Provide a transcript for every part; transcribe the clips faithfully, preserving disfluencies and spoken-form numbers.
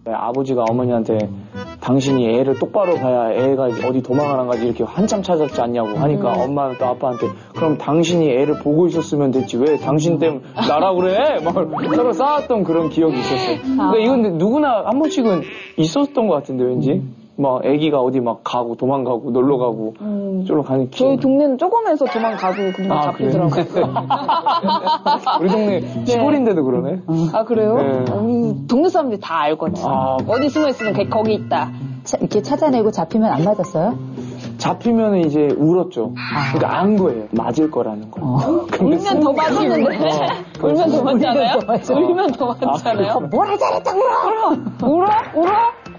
아버지가 어머니한테 당신이 애를 똑바로 봐야 애가 어디 도망을 안 가지 이렇게 한참 찾았지 않냐고 하니까 음. 엄마는 또 아빠한테 그럼 당신이 애를 보고 있었으면 됐지 왜 당신 때문에 나라 그래? 막 서로 싸웠던 그런 기억이 있었어요. 아. 그러니까 이건 누구나 한 번씩은 있었던 것 같은데 왠지 음. 막 애기가 어디 막 가고 도망가고 놀러 가고 음. 쫄러 가는 저희 동네는 조금해서 도망가고 그냥 아, 잡히더라고요. 우리 동네 네. 시골인데도 그러네. 아 그래요? 네. 우리 동네 사람들이 다 알거든요. 아, 어디 숨어 있으면 거기 있다. 자, 이렇게 찾아내고 잡히면 안 맞았어요? 잡히면 이제 울었죠. 아. 그러니까 안 거예요. 맞을 거라는 거. 어. 울면 더 맞았는데. 어. 울면 더 맞잖아요? 울면 더 맞잖아요? 아, 뭘 하자랬다 울어! 울어? 울어?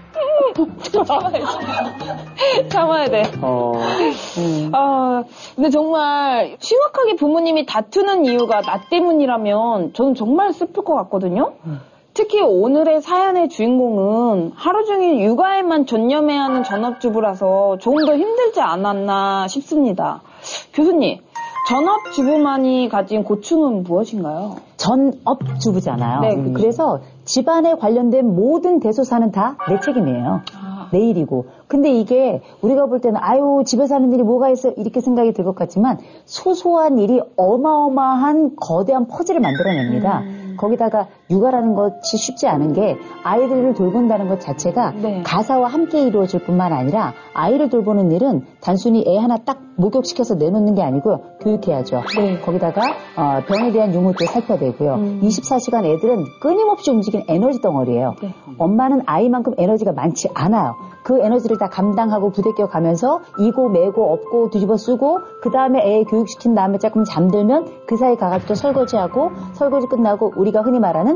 참아야 돼. 참아야 돼. 어. 음. 아, 근데 정말 심각하게 부모님이 다투는 이유가 나 때문이라면 저는 정말 슬플 것 같거든요. 음. 특히 오늘의 사연의 주인공은 하루 종일 육아에만 전념해야 하는 전업주부라서 조금 더 힘들지 않았나 싶습니다. 교수님, 전업주부만이 가진 고충은 무엇인가요? 전업주부잖아요. 네, 음. 그래서 집안에 관련된 모든 대소사는 다 내 책임이에요. 아. 내 일이고. 근데 이게 우리가 볼 때는 아유 집에서 하는 일이 뭐가 있어 이렇게 생각이 들 것 같지만 소소한 일이 어마어마한 거대한 퍼즐을 만들어냅니다. 음. 거기다가 육아라는 것이 쉽지 않은 게 아이들을 돌본다는 것 자체가 네. 가사와 함께 이루어질 뿐만 아니라 아이를 돌보는 일은 단순히 애 하나 딱 목욕시켜서 내놓는 게 아니고요. 교육해야죠. 네. 거기다가 어, 병에 대한 유무도 살펴되고요. 음. 이십사 시간 애들은 끊임없이 움직이는 에너지 덩어리예요. 네. 엄마는 아이만큼 에너지가 많지 않아요. 그 에너지를 다 감당하고 부대껴 가면서 이고 매고 업고 뒤집어 쓰고 그 다음에 애 교육시킨 다음에 조금 잠들면 그 사이 가가지고 또 설거지하고 설거지 끝나고 우리가 흔히 말하는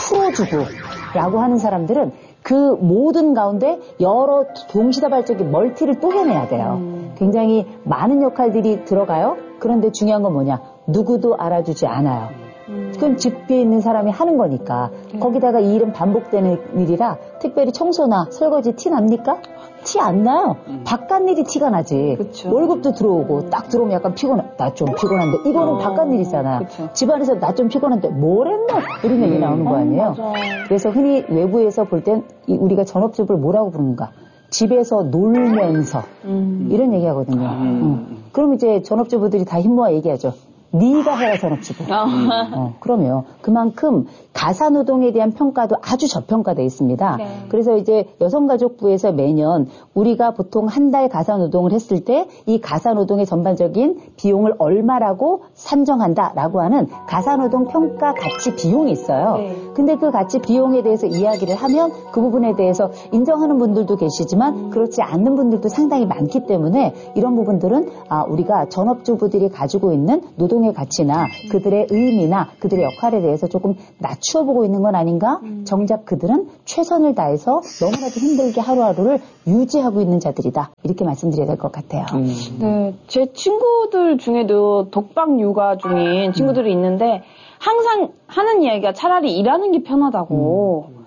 풀어주고라고 하는 사람들은 그 모든 가운데 여러 동시다발적인 멀티를 또 해내야 돼요. 음. 굉장히 많은 역할들이 들어가요. 그런데 중요한 건 뭐냐? 누구도 알아주지 않아요. 음. 그건 집에 있는 사람이 하는 거니까. 음. 거기다가 이 일은 반복되는 일이라 특별히 청소나 설거지 티 납니까? 티 안 나요. 음. 바깥 일이 티가 나지. 그쵸. 월급도 들어오고 딱 들어오면 약간 피곤해. 나 좀 피곤한데 이거는 어. 바깥 일이잖아. 그쵸. 집안에서 나 좀 피곤한데 뭘 했나? 이런 얘기 나오는 거 아니에요. 어, 그래서 흔히 외부에서 볼 땐 우리가 전업주부를 뭐라고 부르는가? 집에서 놀면서 음. 이런 얘기 하거든요. 음. 음. 그럼 이제 전업주부들이 다 힘모아 얘기하죠. 네가 해라 전업주부. 어. 어, 그러면 그만큼 가사노동에 대한 평가도 아주 저평가되어 있습니다. 네. 그래서 이제 여성가족부에서 매년 우리가 보통 한 달 가사노동을 했을 때 이 가사노동의 전반적인 비용을 얼마라고 산정한다라고 하는 가사노동 평가 가치 비용이 있어요. 네. 근데 그 가치 비용에 대해서 이야기를 하면 그 부분에 대해서 인정하는 분들도 계시지만 음. 그렇지 않는 분들도 상당히 많기 때문에 이런 부분들은 아, 우리가 전업주부들이 가지고 있는 노동 가치나 그들의 의미나 그들의 역할에 대해서 조금 낮추어보고 있는 건 아닌가? 음. 정작 그들은 최선을 다해서 너무나도 힘들게 하루하루를 유지하고 있는 자들이다. 이렇게 말씀드려야 될 것 같아요. 음. 네, 제 친구들 중에도 독박 육아 중인 친구들이 있는데 항상 하는 이야기가 차라리 일하는 게 편하다고 음.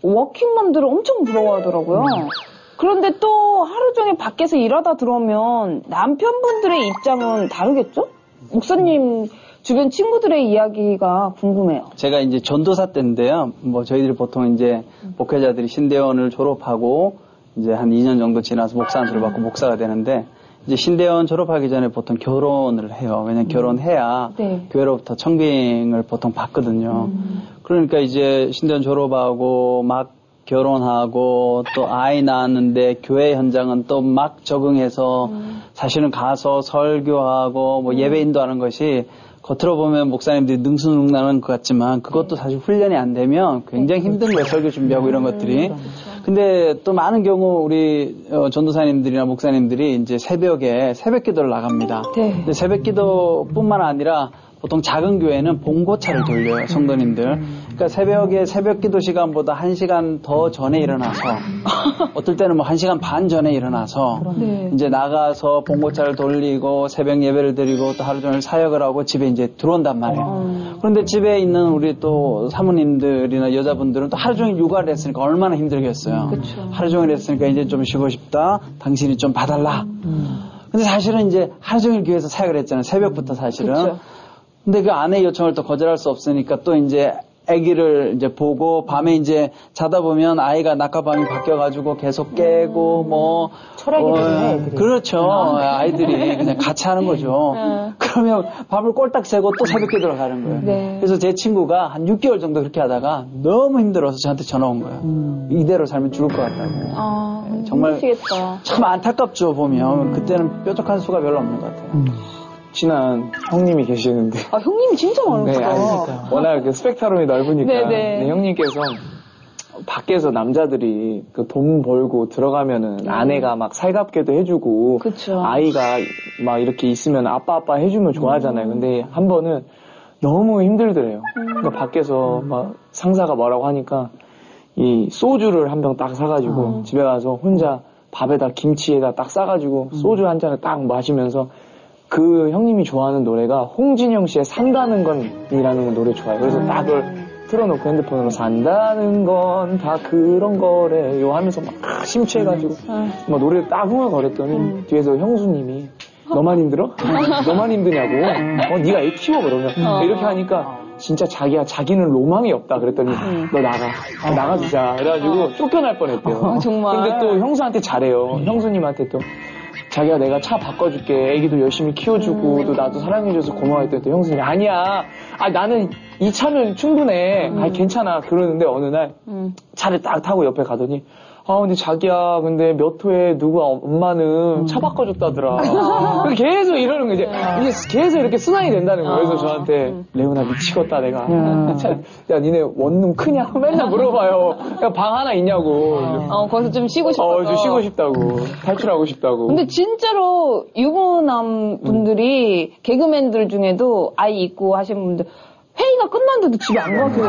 워킹맘들을 엄청 부러워하더라고요. 음. 그런데 또 하루 종일 밖에서 일하다 들어오면 남편분들의 입장은 다르겠죠? 목사님 주변 친구들의 이야기가 궁금해요. 제가 이제 전도사 때인데요. 뭐 저희들이 보통 이제 목회자들이 신대원을 졸업하고 이제 한 이 년 정도 지나서 목사 안수를 받고 목사가 되는데 이제 신대원 졸업하기 전에 보통 결혼을 해요. 왜냐면 음. 결혼해야 네. 교회로부터 청빙을 보통 받거든요. 음. 그러니까 이제 신대원 졸업하고 막 결혼하고 또 아이 낳았는데 교회 현장은 또 막 적응해서 음. 사실은 가서 설교하고 뭐 음. 예배 인도하는 것이 겉으로 보면 목사님들이 능수능란한 것 같지만 그것도 사실 훈련이 안 되면 굉장히 힘든 거예요. 설교 준비하고 이런 것들이. 근데 또 많은 경우 우리 전도사님들이나 목사님들이 이제 새벽에 새벽 기도를 나갑니다. 네. 근데 새벽 기도뿐만 아니라 보통 작은 교회는 봉고차를 돌려요, 성도님들. 그러니까 새벽에 새벽 기도 시간보다 한 시간 더 전에 일어나서, 어떨 때는 뭐 한 시간 반 전에 일어나서, 네. 이제 나가서 봉고차를 돌리고 새벽 예배를 드리고 또 하루 종일 사역을 하고 집에 이제 들어온단 말이에요. 어. 그런데 집에 있는 우리 또 사모님들이나 여자분들은 또 하루 종일 육아를 했으니까 얼마나 힘들겠어요. 그쵸. 하루 종일 했으니까 이제 좀 쉬고 싶다. 당신이 좀 봐달라. 음. 근데 사실은 이제 하루 종일 교회에서 사역을 했잖아요. 새벽부터 사실은. 그쵸. 근데 그 아내의 요청을 또 거절할 수 없으니까 또 이제 아기를 이제 보고 밤에 이제 자다 보면 아이가 낮과 밤이 바뀌어가지고 계속 깨고 뭐 철학이 되네, 애들이. 그렇죠. 아이들이 그냥 같이 하는 거죠. 네. 그러면 밤을 꼴딱 새고 또 새벽에 들어가는 거예요. 네. 그래서 제 친구가 한 육 개월 정도 그렇게 하다가 너무 힘들어서 저한테 전화 온 거예요. 음. 이대로 살면 죽을 것 같다고. 아, 네, 정말 힘드시겠다. 참 안타깝죠. 보면 음. 그때는 뾰족한 수가 별로 없는 것 같아요. 음. 친한 형님이 계시는데. 아, 형님이 진짜 많으시다. 네, 아니, 워낙 그 스펙트럼이 넓으니까. 네네. 네, 형님께서 밖에서 남자들이 그 돈 벌고 들어가면은 음. 아내가 막 살갑게도 해주고. 그쵸. 아이가 막 이렇게 있으면 아빠 아빠 해주면 좋아하잖아요. 음. 근데 한 번은 너무 힘들더래요. 음. 그러니까 밖에서 막 상사가 뭐라고 하니까 이 소주를 한 병 딱 사가지고 음. 집에 가서 혼자 밥에다 김치에다 딱 싸가지고 음. 소주 한 잔을 딱 마시면서 그 형님이 좋아하는 노래가 홍진영 씨의 산다는 건이라는 노래 좋아해요. 그래서 딱 그걸 틀어놓고 핸드폰으로 산다는 건 다 그런 거래요 하면서 막 심취해가지고 막 노래를 딱 흥얼거렸더니 음. 뒤에서 형수님이 너만 힘들어? 너만 힘드냐고? 어, 네가 애 키워 그러면 어. 이렇게 하니까 진짜 자기야 자기는 로망이 없다 그랬더니 음. 너 나가 어, 나가주자 그래가지고 쫓겨날 뻔했대요. 어, 정말. 근데 또 형수한테 잘해요. 형수님한테 또 자기가 내가 차 바꿔줄게. 애기도 열심히 키워주고 음. 또 나도 사랑해줘서 고마워했더니 또 형수님이 아니야. 아 나는 이 차면 충분해. 음. 아 괜찮아. 그러는데 어느 날 음. 차를 딱 타고 옆에 가더니 아 근데 자기야 근데 몇 호에 누구 엄마는 음. 차 바꿔줬다더라. 계속 이러는 거지. 이게 계속 이렇게 순환이 된다는 거예요. 그래서 저한테 음. 레오나 미치겠다 내가. 음. 야 니네 원룸 크냐? 맨날 물어봐요. 야, 방 하나 있냐고. 어 거기서 좀 쉬고 싶어. 어, 좀 쉬고 싶다고. 탈출하고 싶다고. 근데 진짜로 유부남 분들이 음. 개그맨들 중에도 아이 있고 하시는 분들 회의가 끝났는데도 집에 안 가세요.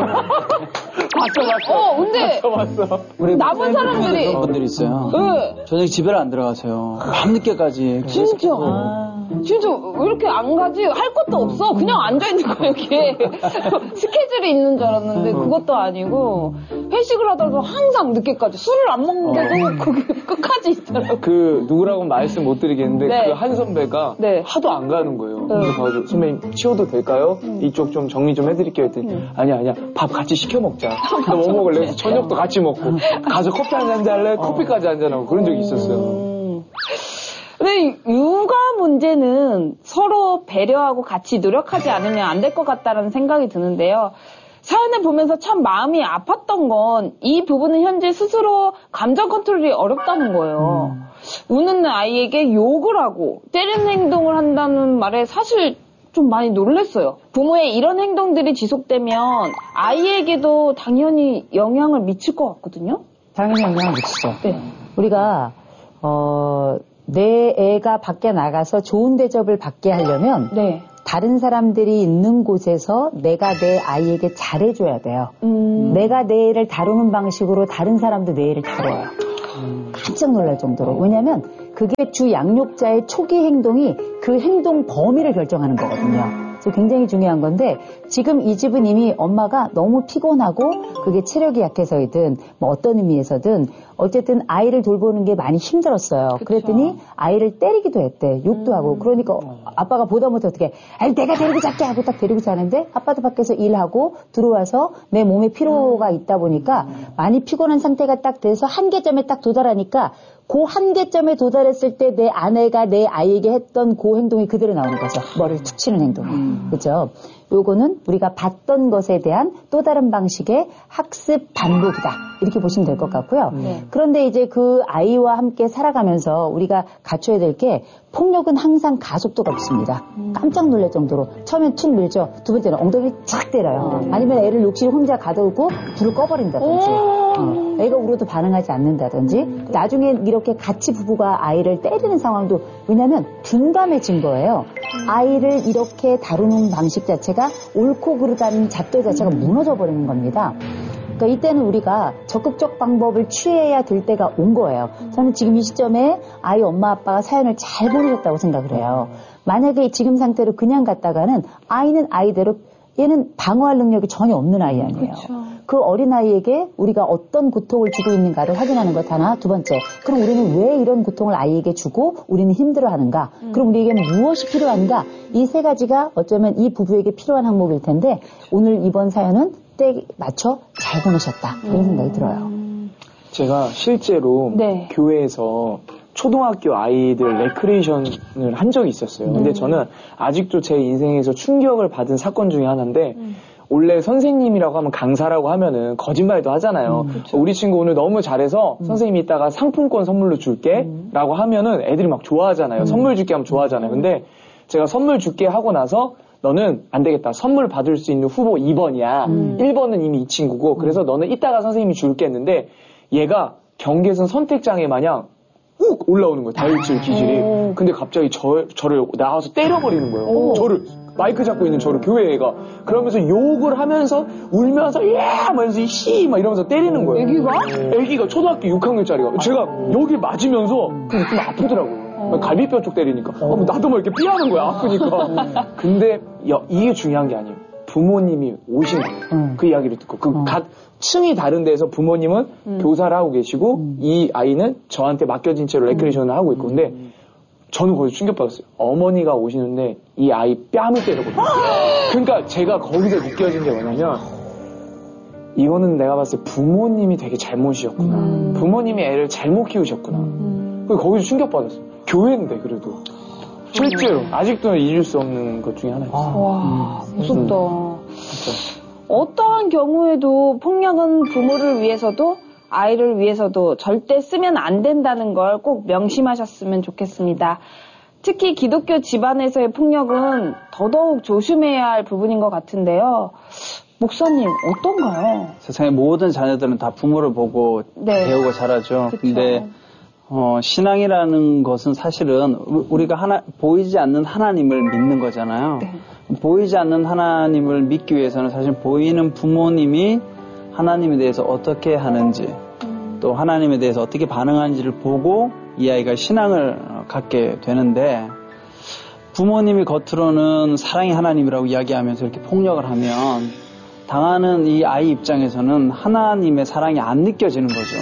봤어, 봤어. 어, 근데. 봤어, 봤어. 남은 사람들이. 그런 분들이 있어요. 네. 저녁에 집에를 안 들어가세요. 밤늦게까지. 진짜. 아. 진짜 왜 이렇게 안 가지? 할 것도 없어. 그냥 앉아있는 거야, 이렇게. 스케줄이 있는 줄 알았는데 그것도 아니고 회식을 하더라도 항상 늦게까지 술을 안 먹는데도 어. 거기 끝까지 있더라고요. 그 누구라고 말씀 못 드리겠는데 네. 그 한 선배가 네. 하도 안 가는 거예요. 네. 그래서 가지고 선배님 치워도 될까요? 음. 이쪽 좀 정리 좀 해드릴게요. 했더니 음. 아니야 아니야 밥 같이 시켜 먹자. 너 뭐 먹을래? 그래서 저녁도 같이 먹고 가서 커피 한 잔 할래? 어. 커피까지 한 잔하고 그런 적이 있었어요. 음. 근데 육아 문제는 서로 배려하고 같이 노력하지 않으면 안 될 것 같다는 생각이 드는데요. 사연을 보면서 참 마음이 아팠던 건 이 부분은 현재 스스로 감정 컨트롤이 어렵다는 거예요. 음. 우는 아이에게 욕을 하고 때리는 행동을 한다는 말에 사실 좀 많이 놀랐어요. 부모의 이런 행동들이 지속되면 아이에게도 당연히 영향을 미칠 것 같거든요. 당연히 영향을 미치죠. 네. 우리가 어, 내 애가 밖에 나가서 좋은 대접을 받게 하려면 네. 다른 사람들이 있는 곳에서 내가 내 아이에게 잘해줘야 돼요. 음. 내가 내 애를 다루는 방식으로 다른 사람도 내 애를 다뤄요. 음. 깜짝 놀랄 정도로. 왜냐하면 그게 주 양육자의 초기 행동이 그 행동 범위를 결정하는 거거든요. 그래서 굉장히 중요한 건데 지금 이 집은 이미 엄마가 너무 피곤하고 그게 체력이 약해서이든 뭐 어떤 의미에서든 어쨌든 아이를 돌보는 게 많이 힘들었어요. 그쵸. 그랬더니 아이를 때리기도 했대. 욕도 음. 하고. 그러니까 아빠가 보다 못해 어떻게 아이 내가 데리고 잘게 하고 딱 데리고 자는데 아빠도 밖에서 일하고 들어와서 내 몸에 피로가 있다 보니까 많이 피곤한 상태가 딱 돼서 한계점에 딱 도달하니까 그 한계점에 도달했을 때 내 아내가 내 아이에게 했던 그 행동이 그대로 나오는 거죠. 머리를 툭 치는 행동이. 음. 그렇죠? 요거는 우리가 봤던 것에 대한 또 다른 방식의 학습 반복이다. 이렇게 보시면 될 것 같고요. 네. 그런데 이제 그 아이와 함께 살아가면서 우리가 갖춰야 될 게 폭력은 항상 가속도가 없습니다. 음. 깜짝 놀랄 정도로 처음엔 툭 밀죠. 두 번째는 엉덩이를 착 때려요. 음. 아니면 애를 욕실 혼자 가두고 불을 꺼버린다든지 어. 애가 울어도 반응하지 않는다든지 음. 나중에 이렇게 같이 부부가 아이를 때리는 상황도 왜냐하면 둔감해진 거예요. 음. 아이를 이렇게 다루는 방식 자체가 옳고 그르다는 잣대 자체가 무너져 버리는 겁니다. 그러니까 이때는 우리가 적극적 방법을 취해야 될 때가 온 거예요. 저는 지금 이 시점에 아이 엄마 아빠가 사연을 잘 보내줬다고 생각을 해요. 만약에 지금 상태로 그냥 갔다가는 아이는 아이대로 얘는 방어할 능력이 전혀 없는 아이 아니에요. 그쵸. 그 어린아이에게 우리가 어떤 고통을 주고 있는가를 확인하는 것 하나. 두 번째, 그럼 우리는 왜 이런 고통을 아이에게 주고 우리는 힘들어하는가? 음. 그럼 우리에게 무엇이 필요한가? 이 세 가지가 어쩌면 이 부부에게 필요한 항목일 텐데 오늘 이번 사연은 때 맞춰 잘 보내셨다. 이런 생각이 들어요. 제가 실제로 네. 교회에서 초등학교 아이들 레크레이션을 한 적이 있었어요. 근데 저는 아직도 제 인생에서 충격을 받은 사건 중에 하나인데 음. 원래 선생님이라고 하면 강사라고 하면은 거짓말도 하잖아요. 음, 그렇죠. 우리 친구 오늘 너무 잘해서 음. 선생님이 이따가 상품권 선물로 줄게 음. 라고 하면은 애들이 막 좋아하잖아요. 음. 선물 줄게 하면 좋아하잖아요. 근데 제가 선물 줄게 하고 나서 너는 안 되겠다. 선물 받을 수 있는 후보 이 번이야. 음. 일 번은 이미 이 친구고 그래서 너는 이따가 선생님이 줄게 했는데 얘가 경계선 선택장애 마냥 욱 올라오는 거예요. 다혈질 기질이. 오. 근데 갑자기 저, 저를 나와서 때려버리는 거예요. 오. 저를 마이크 잡고 있는 저를 교회 애가 그러면서 욕을 하면서 울면서 야 하면서 씨 막 이러면서 때리는 거예요. 애기가? 애기가 초등학교 육 학년짜리가 제가 여기 맞으면서 좀 아프더라고요. 어. 갈비뼈 쪽 때리니까 어. 나도 막 이렇게 피하는 거야. 아프니까. 근데 야, 이게 중요한 게 아니에요. 부모님이 오신 거예요. 음. 그 이야기를 듣고 그 각 음. 층이 다른 데서 부모님은 음. 교사를 하고 계시고 음. 이 아이는 저한테 맡겨진 채로 레크레이션을 하고 있고 근데 저는 거기서 충격받았어요. 어머니가 오시는데 이 아이 뺨을 때리거든요. 그러니까 제가 거기서 느껴진 게 뭐냐면 이거는 내가 봤을 때 부모님이 되게 잘못이었구나. 음. 부모님이 애를 잘못 키우셨구나. 음. 그래서 거기서 충격받았어요. 교회인데 그래도. 실제로 아직도 잊을 수 없는 것 중에 하나였어요. 아, 와 무섭다. 음. 어떠한 경우에도 폭력은 부모를 위해서도 아이를 위해서도 절대 쓰면 안 된다는 걸 꼭 명심하셨으면 좋겠습니다. 특히 기독교 집안에서의 폭력은 더더욱 조심해야 할 부분인 것 같은데요. 목사님 어떤가요? 세상의 모든 자녀들은 다 부모를 보고 네. 배우고 자라죠. 그쵸. 근데 어, 신앙이라는 것은 사실은 우리가 하나, 보이지 않는 하나님을 믿는 거잖아요. 네. 보이지 않는 하나님을 믿기 위해서는 사실 보이는 부모님이 하나님에 대해서 어떻게 하는지 음. 또 하나님에 대해서 어떻게 반응하는지를 보고 이 아이가 신앙을 갖게 되는데 부모님이 겉으로는 사랑의 하나님이라고 이야기하면서 이렇게 폭력을 하면 당하는 이 아이 입장에서는 하나님의 사랑이 안 느껴지는 거죠.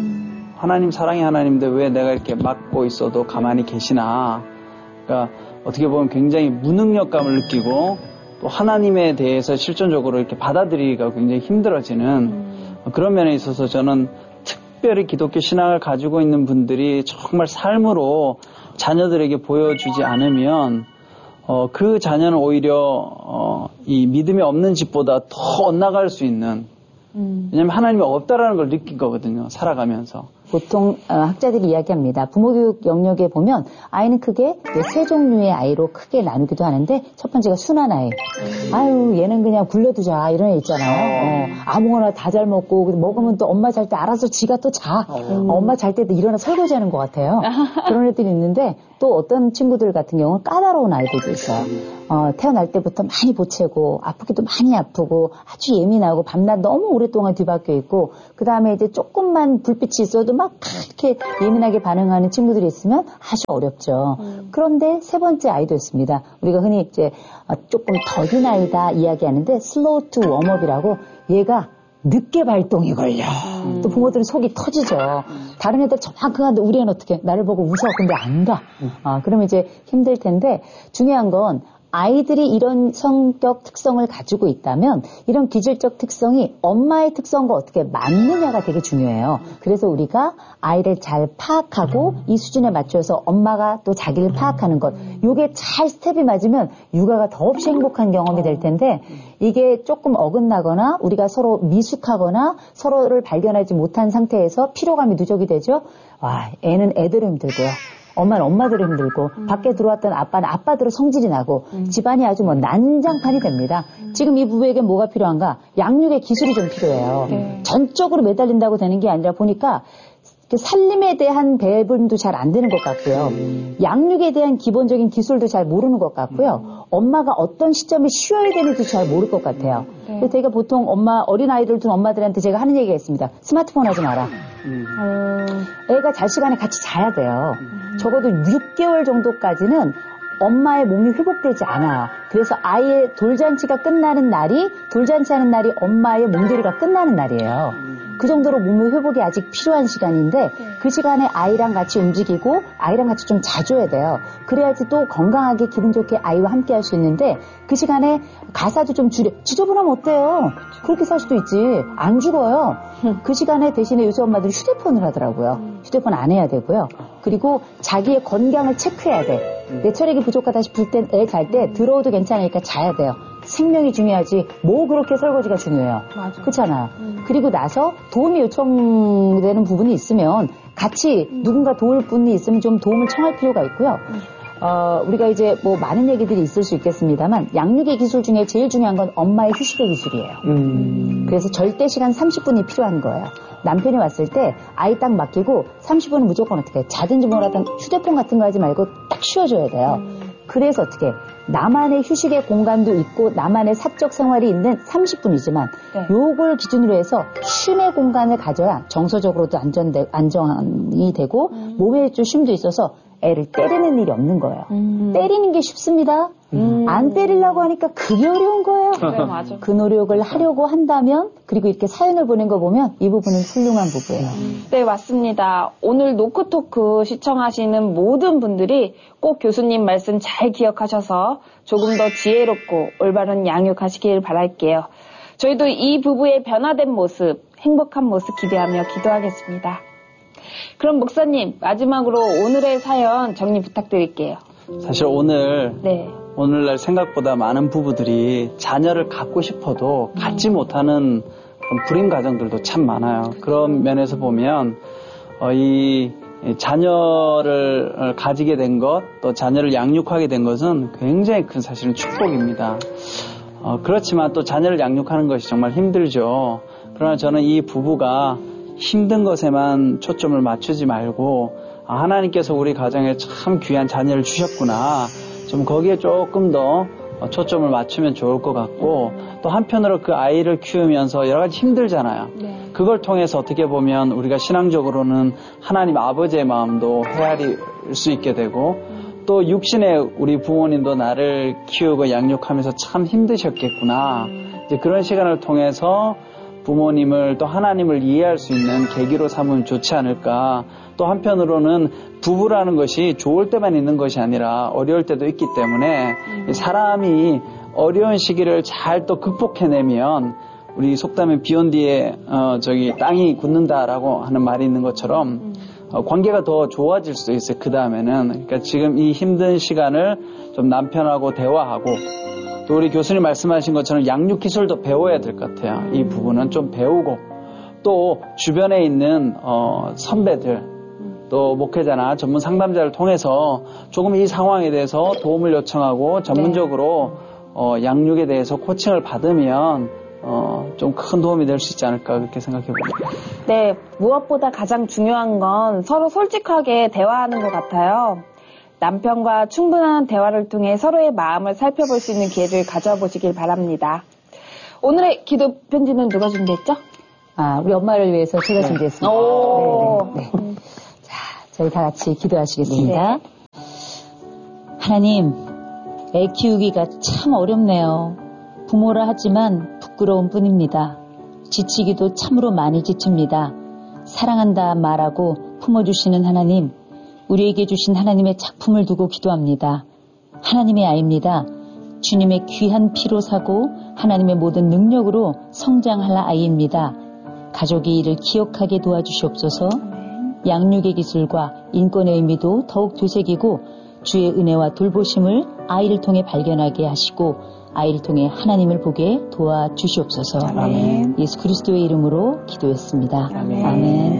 음. 하나님 사랑의 하나님인데 왜 내가 이렇게 막고 있어도 가만히 계시나. 그러니까 어떻게 보면 굉장히 무능력감을 느끼고 또 하나님에 대해서 실존적으로 이렇게 받아들이기가 굉장히 힘들어지는 음. 그런 면에 있어서 저는 특별히 기독교 신앙을 가지고 있는 분들이 정말 삶으로 자녀들에게 보여주지 않으면 어, 그 자녀는 오히려 어, 이 믿음이 없는 집보다 더 엇나갈 수 있는 음. 왜냐하면 하나님이 없다라는 걸 느낀 거거든요. 살아가면서. 보통 학자들이 이야기합니다. 부모교육 영역에 보면 아이는 크게 세 종류의 아이로 크게 나누기도 하는데 첫 번째가 순한 아이. 아유 얘는 그냥 굴려두자 이런 애 있잖아요. 어, 아무거나 다 잘 먹고 먹으면 또 엄마 잘 때 알아서 지가 또 자. 어, 엄마 잘 때도 일어나 설거지하는 것 같아요. 그런 애들이 있는데 또 어떤 친구들 같은 경우는 까다로운 아이들도 있어요. 어, 태어날 때부터 많이 보채고 아프기도 많이 아프고 아주 예민하고 밤낮 너무 오랫동안 뒤바뀌어 있고 그 다음에 이제 조금만 불빛이 있어도 막 이렇게 예민하게 반응하는 친구들이 있으면 아주 어렵죠. 음. 그런데 세 번째 아이도 있습니다. 우리가 흔히 이제 조금 더딘 아이다 이야기하는데 slow to warm up이라고 얘가 늦게 발동이 걸려. 음. 또 부모들은 속이 터지죠. 음. 다른 애들 저만큼 하는데 우리 애는 어떻게 나를 보고 웃어. 근데 안 가. 음. 아, 그러면 이제 힘들 텐데 중요한 건 아이들이 이런 성격 특성을 가지고 있다면 이런 기질적 특성이 엄마의 특성과 어떻게 맞느냐가 되게 중요해요. 그래서 우리가 아이를 잘 파악하고 이 수준에 맞춰서 엄마가 또 자기를 파악하는 것 이게 잘 스텝이 맞으면 육아가 더없이 행복한 경험이 될 텐데 이게 조금 어긋나거나 우리가 서로 미숙하거나 서로를 발견하지 못한 상태에서 피로감이 누적이 되죠. 와, 애는 애대로 힘들고요. 엄마는 엄마대로 힘들고 음. 밖에 들어왔던 아빠는 아빠대로 성질이 나고 음. 집안이 아주 뭐 난장판이 됩니다. 음. 지금 이 부부에게 뭐가 필요한가? 양육의 기술이 좀 필요해요. 네. 전적으로 매달린다고 되는 게 아니라 보니까 살림에 대한 배분도 잘 안 되는 것 같고요. 음. 양육에 대한 기본적인 기술도 잘 모르는 것 같고요. 음. 엄마가 어떤 시점에 쉬어야 되는지 잘 모를 것 같아요. 네. 그래서 제가 보통 엄마, 어린아이들 둔 엄마들한테 제가 하는 얘기가 있습니다. 스마트폰 하지 마라. 음. 어, 애가 잘 시간에 같이 자야 돼요. 음. 적어도 육 개월 정도까지는 엄마의 몸이 회복되지 않아. 그래서 아이의 돌잔치가 끝나는 날이, 돌잔치 하는 날이 엄마의 몸조리가 끝나는 날이에요. 그 정도로 몸의 회복이 아직 필요한 시간인데 네. 그 시간에 아이랑 같이 움직이고 아이랑 같이 좀 자주 해야 돼요. 그래야지 또 건강하게 기분 좋게 아이와 함께 할 수 있는데 그 시간에 가사도 좀 줄여. 지저분하면 어때요? 그렇게 살 수도 있지. 안 죽어요. 그 시간에 대신에 요새 엄마들이 휴대폰을 하더라고요. 휴대폰 안 해야 되고요. 그리고 자기의 건강을 체크해야 돼. 내 체력이 부족하다 싶을 땐 애 잘 때 들어오도 괜찮으니까 자야 돼요. 생명이 중요하지 뭐 그렇게 설거지가 중요해요. 맞아. 그렇잖아요. 음. 그리고 나서 도움이 요청되는 부분이 있으면 같이 음. 누군가 도울 분이 있으면 좀 도움을 청할 필요가 있고요. 음. 어, 우리가 이제 뭐 많은 얘기들이 있을 수 있겠습니다만 양육의 기술 중에 제일 중요한 건 엄마의 휴식의 기술이에요. 음. 그래서 절대 시간 삼십 분이 필요한 거예요. 남편이 왔을 때 아이 딱 맡기고 삼십 분은 무조건 어떻게 해? 자든지 뭐라든 휴대폰 같은 거 하지 말고 딱 쉬어줘야 돼요. 음. 그래서 어떻게 해? 나만의 휴식의 공간도 있고 나만의 사적 생활이 있는 삼십 분이지만 네. 요걸 기준으로 해서 쉼의 공간을 가져야 정서적으로도 안전되, 안정이 되고 음. 몸에 좀 쉼도 있어서 애를 때리는 일이 없는 거예요. 음. 때리는 게 쉽습니다. 음. 안 때리려고 하니까 그게 어려운 거예요. 네, 맞아. 그 노력을 하려고 한다면 그리고 이렇게 사연을 보낸 거 보면 이 부분은 훌륭한 부부예요. 음. 네, 맞습니다. 오늘 노크토크 시청하시는 모든 분들이 꼭 교수님 말씀 잘 기억하셔서 조금 더 지혜롭고 올바른 양육하시길 바랄게요. 저희도 이 부부의 변화된 모습, 행복한 모습 기대하며 기도하겠습니다. 그럼 목사님, 마지막으로 오늘의 사연 정리 부탁드릴게요. 사실 오늘 네. 오늘날 생각보다 많은 부부들이 자녀를 갖고 싶어도 갖지 음. 못하는 그런 불임 가정들도 참 많아요. 그런 면에서 보면 어, 이 자녀를 가지게 된 것, 또 자녀를 양육하게 된 것은 굉장히 큰 사실은 축복입니다. 어, 그렇지만 또 자녀를 양육하는 것이 정말 힘들죠. 그러나 저는 이 부부가 힘든 것에만 초점을 맞추지 말고 아, 하나님께서 우리 가정에 참 귀한 자녀를 주셨구나. 좀 거기에 조금 더 초점을 맞추면 좋을 것 같고 또 한편으로 그 아이를 키우면서 여러 가지 힘들잖아요. 네. 그걸 통해서 어떻게 보면 우리가 신앙적으로는 하나님 아버지의 마음도 헤아릴 수 있게 되고 또 육신의 우리 부모님도 나를 키우고 양육하면서 참 힘드셨겠구나. 이제 그런 시간을 통해서 부모님을 또 하나님을 이해할 수 있는 계기로 삼으면 좋지 않을까. 또 한편으로는 부부라는 것이 좋을 때만 있는 것이 아니라 어려울 때도 있기 때문에 음. 사람이 어려운 시기를 잘 또 극복해내면 우리 속담에 비온 뒤에 어 저기 땅이 굳는다라고 하는 말이 있는 것처럼 음. 어, 관계가 더 좋아질 수도 있어요. 그 다음에는 그러니까 지금 이 힘든 시간을 좀 남편하고 대화하고 또 우리 교수님 말씀하신 것처럼 양육 기술도 배워야 될 것 같아요. 이 부분은 좀 배우고 또 주변에 있는 어, 선배들 또 목회자나 전문 상담자를 통해서 조금 이 상황에 대해서 도움을 요청하고 전문적으로 네. 어, 양육에 대해서 코칭을 받으면 어, 좀 큰 도움이 될 수 있지 않을까 그렇게 생각해 봅니다. 네, 무엇보다 가장 중요한 건 서로 솔직하게 대화하는 것 같아요. 남편과 충분한 대화를 통해 서로의 마음을 살펴볼 수 있는 기회를 가져보시길 바랍니다. 오늘의 기도 편지는 누가 준비했죠? 아, 우리 엄마를 위해서 제가 네. 준비했습니다. 오. 네, 네, 네. 자, 저희 다 같이 기도하시겠습니다. 네. 하나님, 애 키우기가 참 어렵네요. 부모라 하지만 부끄러운 뿐입니다. 지치기도 참으로 많이 지칩니다. 사랑한다 말하고 품어주시는 하나님, 우리에게 주신 하나님의 작품을 두고 기도합니다. 하나님의 아이입니다. 주님의 귀한 피로 사고 하나님의 모든 능력으로 성장할 아이입니다. 가족이 이를 기억하게 도와주시옵소서. 양육의 기술과 인권의 의미도 더욱 되새기고 주의 은혜와 돌보심을 아이를 통해 발견하게 하시고 아이를 통해 하나님을 보게 도와주시옵소서. 아멘. 예수 그리스도의 이름으로 기도했습니다. 아멘. 아멘.